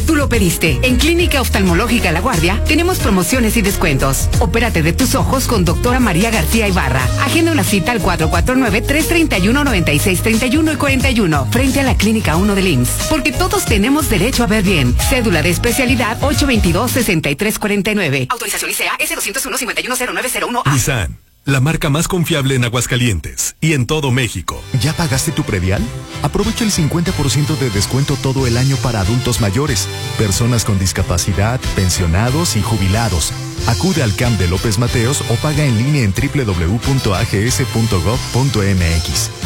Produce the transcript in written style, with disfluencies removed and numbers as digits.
tú lo pediste. En Clínica Oftalmológica La Guardia tenemos promociones y descuentos. Opérate de tus ojos con doctora María García Ibarra. Agenda una cita al 449-331-9631 y 41, frente a la Clínica 1 del IMSS. Porque todos tenemos derecho a ver bien. Cédula de especialidad 822-6349. Autorización ICEA S201-510901A. Nissan, la marca más confiable en Aguascalientes y en todo México. ¿Ya pagaste tu predial? Aprovecha el 50% de descuento todo el año para adultos mayores, personas con discapacidad, pensionados y jubilados. Acude al CAMP de López Mateos o paga en línea en www.ags.gov.mx.